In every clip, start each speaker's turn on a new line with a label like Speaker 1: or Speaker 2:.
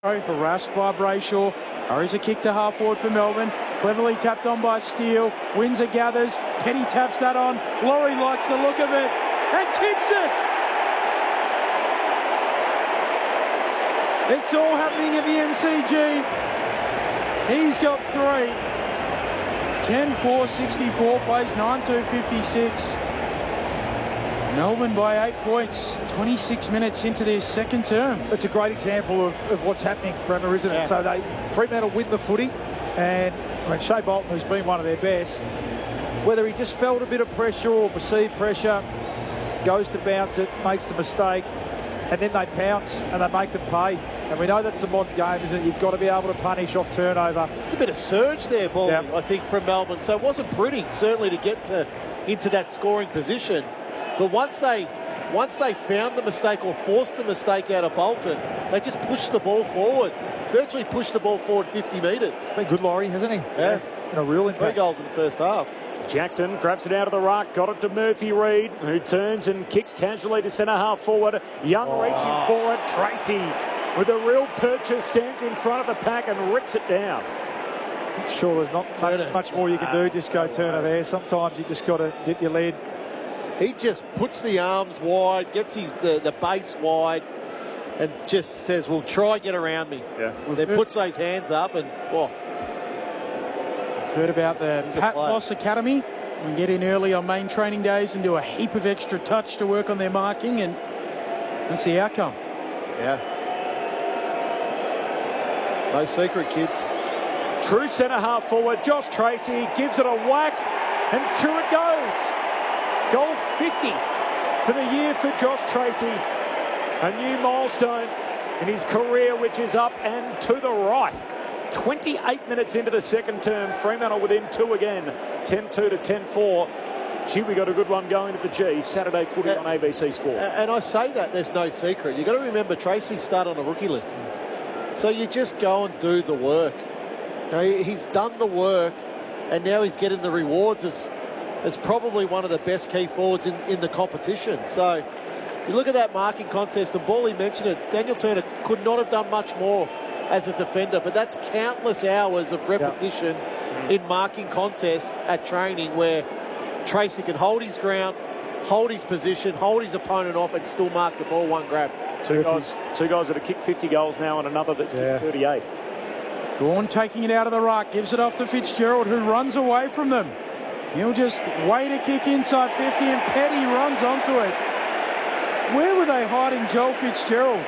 Speaker 1: Harassed by Brayshaw. Hurries a kick to half forward for Melbourne. Cleverly tapped on by Steele. Windsor gathers. Petty taps that on. Laurie likes the look of it and kicks it. It's all happening at the MCG. He's got 3. 10-4-64, plays 9-2-56. Melbourne by 8 points, 26 minutes into their second term.
Speaker 2: It's a great example of what's happening, Bremer, isn't it? So Fremantle win the footy, and Shea Bolton, who's been one of their best, whether he just felt a bit of pressure or perceived pressure, goes to bounce it, makes the mistake, and then they pounce and they make them pay. And we know that's a modern game, isn't it? You've got to be able to punish off turnover.
Speaker 3: Just a bit of surge there, Bolton, I think, from Melbourne. So it wasn't pretty, certainly, to get into that scoring position. But once they found the mistake or forced the mistake out of Bolton, they just pushed the ball forward, virtually pushed the ball forward 50 metres.
Speaker 2: Been good, Laurie, hasn't he?
Speaker 3: Yeah.
Speaker 2: A real impact.
Speaker 3: 3 goals in the first half.
Speaker 4: Jackson grabs it out of the ruck, got it to Murphy Reid, who turns and kicks casually to centre half forward. Young reaching forward, Tracy with a real purchase stands in front of the pack and rips it down.
Speaker 2: Sure, there's not much more you can do, just go Turner there. Sometimes you just got to dip your lead.
Speaker 3: He just puts the arms wide, gets the base wide, and just says, well, try get around me.
Speaker 4: Yeah.
Speaker 3: Then puts those hands up and,
Speaker 1: Heard about the Pat Moss Academy. We get in early on main training days and do a heap of extra touch to work on their marking, and that's the outcome.
Speaker 3: Yeah. No secret, kids.
Speaker 4: True centre half forward, Josh Tracy gives it a whack, and through it goes. Goal 50 for the year for Josh Tracy. A new milestone in his career, which is up and to the right. 28 minutes into the second term, Fremantle within 2 again. 10-2 to 10-4. Gee, we got a good one going at the G. Saturday footy on ABC Sport.
Speaker 3: And I say that there's no secret. You've got to remember Tracy started on a rookie list. So you just go and do the work. You know, he's done the work, and now he's getting the rewards as probably one of the best key forwards in the competition. So you look at that marking contest, and Bally mentioned it, Daniel Turner could not have done much more as a defender, but that's countless hours of repetition in marking contests at training where Tracy can hold his ground, hold his position, hold his opponent off, and still mark the ball 1 grab.
Speaker 4: Two guys that have kicked 50 goals now, and another that's kicked 38.
Speaker 1: Gawn taking it out of the ruck, gives it off to Fitzgerald, who runs away from them. He'll just wait a kick inside 50, and Petty runs onto it. Where were they hiding Joel Fitzgerald?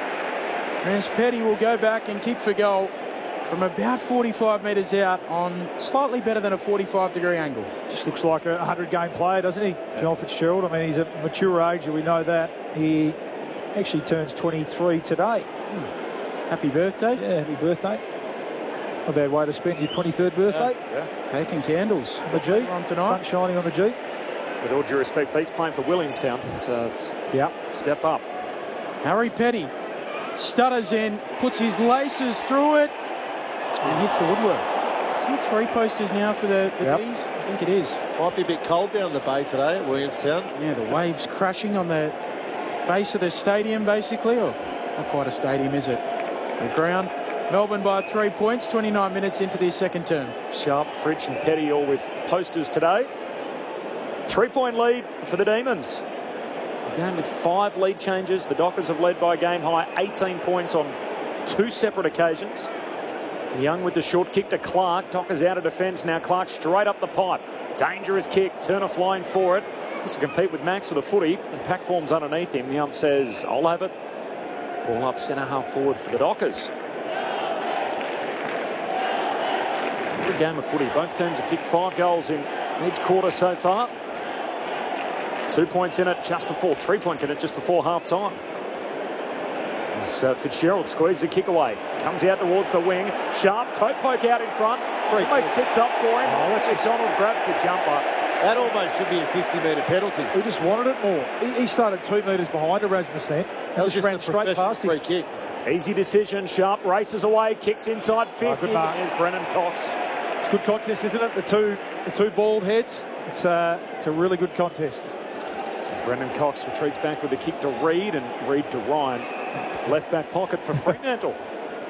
Speaker 1: As Petty will go back and kick for goal from about 45 metres out on slightly better than a 45-degree angle.
Speaker 2: Just looks like a 100-game player, doesn't he? Joel Fitzgerald. I mean, he's a mature age, we know that. He actually turns 23 today.
Speaker 1: Happy birthday.
Speaker 2: Yeah, happy birthday. Not a bad way to spend your 23rd birthday.
Speaker 1: Yeah. Cake and candles.
Speaker 2: On the G.
Speaker 1: On tonight.
Speaker 2: Sun shining on the G.
Speaker 4: With all due respect, Beats playing for Williamstown. So it's step up.
Speaker 1: Harry Petty stutters in, puts his laces through it, and hits the woodwork. Isn't it 3 posters now for the D's? I think it is.
Speaker 3: Might be a bit cold down the bay today at Williamstown.
Speaker 1: Yeah, the waves crashing on the base of the stadium, basically. Or not quite a stadium, is it? The ground. Melbourne by 3 points, 29 minutes into their second term.
Speaker 4: Sharp, Fritsch and Petty all with posters today. 3-point lead for the Demons. Again with 5 lead changes. The Dockers have led by a game high 18 points on 2 separate occasions. Young with the short kick to Clark. Dockers out of defence now. Clark straight up the pipe. Dangerous kick. Turner flying for it. Has to compete with Max for the footy. And pack forms underneath him. The ump says, I'll have it. Ball up centre half forward for the Dockers. Good game of footy. Both teams have kicked 5 goals in each quarter so far. 2 points in it just before, 3 points in it just before half time. Fitzgerald squeezes the kick away. Comes out towards the wing. Sharp toe poke out in front. Almost sits up for him. McDonald grabs the jumper.
Speaker 3: That almost should be a 50-metre penalty.
Speaker 2: He just wanted it more. He started 2 metres behind Erasmus then.
Speaker 3: That was just
Speaker 2: ran straight past him.
Speaker 3: Free kick.
Speaker 4: Easy decision. Sharp races away. Kicks inside 50. There's Brennan Cox.
Speaker 2: It's a good contest, isn't it? The two bald heads. It's a really good contest.
Speaker 4: Brennan Cox retreats back with a kick to Reid, and Reid to Ryan. Left back pocket for Fremantle.